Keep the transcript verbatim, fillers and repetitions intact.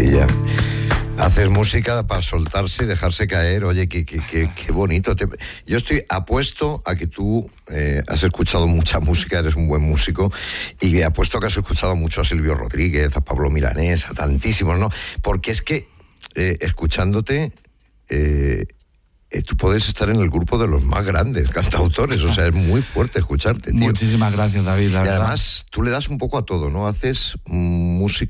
maravilla. Haces música para soltarse y dejarse caer. Oye, qué, qué, qué, qué bonito. Te... Yo estoy apuesto a que tú eh, has escuchado mucha música, eres un buen músico, y apuesto a que has escuchado mucho a Silvio Rodríguez, a Pablo Milanés, a tantísimos, ¿no? Porque es que eh, escuchándote... Eh, Eh, tú puedes estar en el grupo de los más grandes cantautores, o sea, es muy fuerte escucharte, tío. Muchísimas gracias, David, la y verdad. además, tú le das un poco a todo, ¿no? Haces música